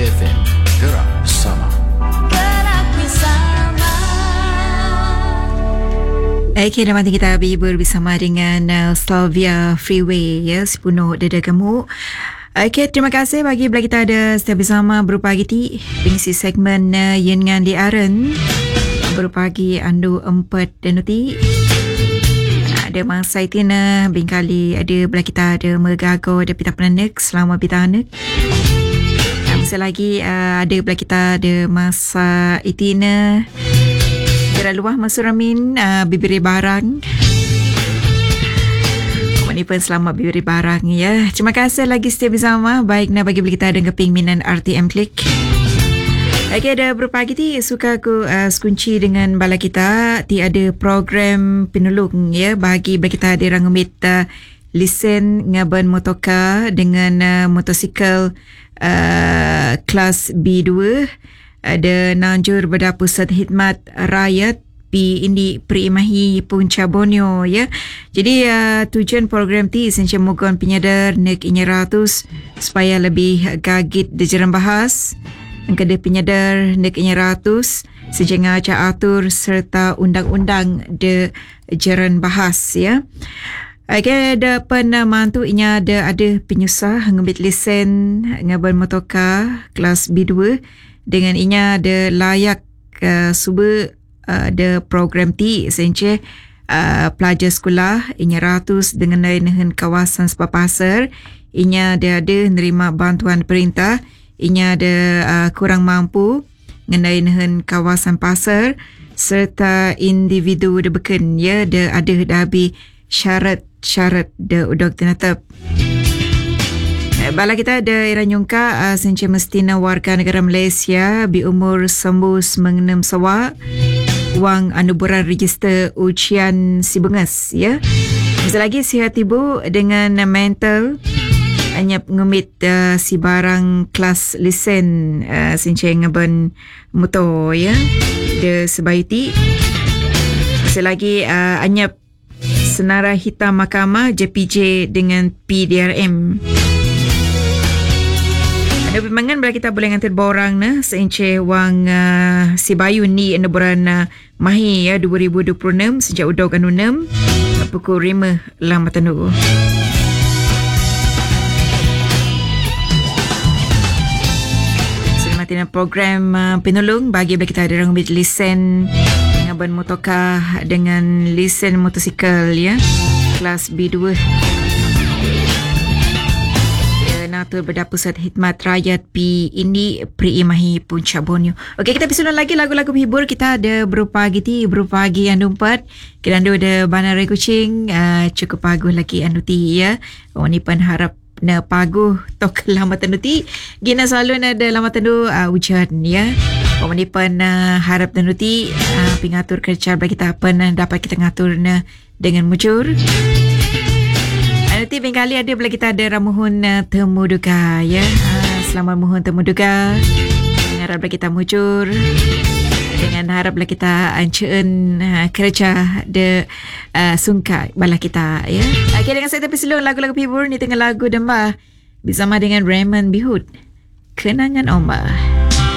FM, gerak bersama. Okay, dah mati kita berhibur bersama dengan Slavia Freeway ya, sepenuh dada gemuk. Okay, terima kasih bagi bila kita ada setiap bersama berpagi ti pengisi segmen Yen Ngan Di Aren berpagi andu 4 dan nuti. Ada masa itina bingkali ada bila kita ada megago ada pita penanek selama pita anak. Masa lagi ada bila kita ada masa itina gerak luah masuramin bibiri barang. Ini pun selamat bibiri barang ya. Terima kasih lagi setia bersama. Baik nak bagi kita ada keping minan RTM Klik. Okay, ada berpagi ti suka aku sekunci dengan bala kita ti ada program penolong ya bagi bala kita ada rangumit lesen ngaban motoka dengan motosikal kelas B2 ada nanjur pada pusat khidmat rakyat P Indi Perimahi Punca Borneo ya. Jadi tujuan program ti senca mogon penyadar nek inya ratus supaya lebih gagit dejaran bahas. Angkada penyadar nek inya ratus senca ngaca atur serta undang-undang de jaran bahas ya. Okay, ada mantu inya ada penyusah ngambil lesen ngaban motoka kelas B2 dengan inya ada layak suba ada program ti senca pelajar sekolah inya ratus dengan nahan kawasan sepapasar inya ada nerima bantuan perintah inya ada kurang mampu ngenai nahan kawasan pasar serta individu de beken ya ada dabi syarat de udok tenatap. Bala kita ada Iran Nyungka senca mestina warga negara Malaysia bi umur sembus mengenam sawa wang anuburan register ujian Sibengas ya. Masa lagi sihat ibu dengan mental hanya ngumit si barang kelas lesen senca ngaban motor ya de sebaiti. Masa lagi anyap senara hitam mahkamah JPJ dengan PDRM. Ada pembangan bila kita boleh ngantar borang na seince wang si bayu ni enaburan Mahi ya 2026 sejak udog anu 6 pukul 5 lamatan dulu. Selamat program penolong bagi bila kita ada orang ambil lesen ngaban motoka dengan lesen motosikal ya kelas B2 Natur Bedah Pusat Khidmat Rakyat P Indi Perimahi Punca Borneo. Okey, kita pergi lagi lagu-lagu hibur. Kita ada berpagi andu 4 kita ada Banara Kucing cukup pagu lagi andu ti ya. Oh ni pun harap na pagu tok lamatan nuti gina selalu ada lamatan du hujan ya. Oh ni pun harap dan nuti pingatur kerja bagi kita apa dapat kita ngatur dengan mujur. Nanti bengkali ada bila kita ada ramuhun temu duka ya. Selamat mohon temu duka. Harap bila kita mujur dengan harap bila kita anceun kerja de sungka bala kita ya. Okay, dengan saya tapi selong lagu-lagu hibur ni tengah lagu Dembah bersama dengan Raymond Bihut Kenangan Omba.